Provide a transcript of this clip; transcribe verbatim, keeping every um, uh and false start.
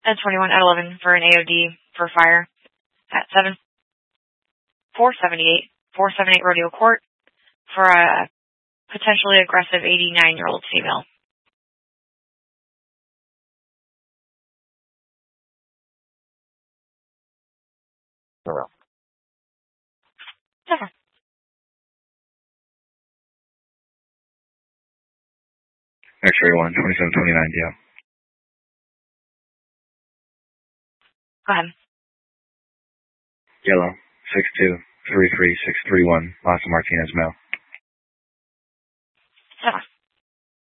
ten twenty-one at eleven for an A O D for fire at seven four seventy-eight, four seventy-eight Rodeo Court for a potentially aggressive eighty-nine-year-old female. Hello. Never. X-ray one, twenty-seven twenty-nine, yeah. Go ahead. Yellow, six two three three six three one, Las Martinez, male. Never.